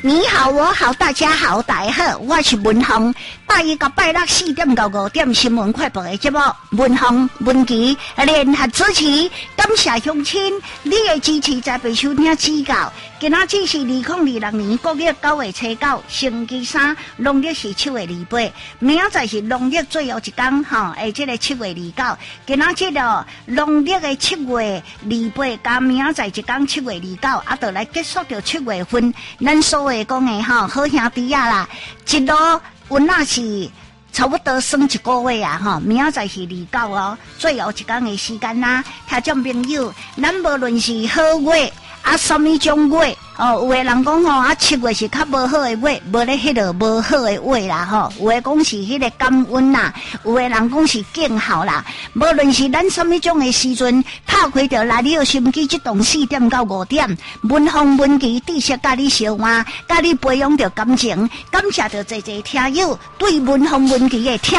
你好，我好，大家好，大家好，我是文宏。拜一到拜六4点到5点新闻快报的节目，文宏、文琪联合主持。感谢乡亲你的支持，才被收听指教。今仔日是2026年9月9月初9，星期三，农历是7月28，明仔是农历最后一天，这个7月29。今仔日哦，农历的7月28加明仔一天7月29，就来结束掉7月份。咱所谓讲的好兄弟啦，一路温那是差不多算1个月啊，明仔是29哦，最后一天的时间啦。听众朋友，咱无论是好月什么种月有的人讲7月是较无好的月，无咧迄个无好的月啦有的讲是迄个感恩啦，有的人讲是敬好啦。无论是咱什么种的时阵，拍开着来你心机这档4点到5点，文宏文琪知识甲你相换，甲你培养着感情，感谢着侪听友对文宏文琪的听。